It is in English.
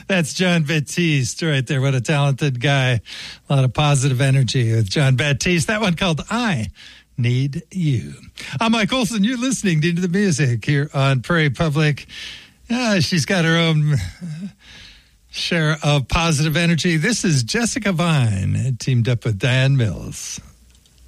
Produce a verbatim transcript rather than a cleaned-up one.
That's John Baptiste right there. What a talented guy. A lot of positive energy with John Baptiste. That one called I Need You. I'm Mike Olson. You're listening to the music here on Prairie Public. Yeah, she's got her own share of positive energy. This is Jessica Vine, teamed up with Diane Mills.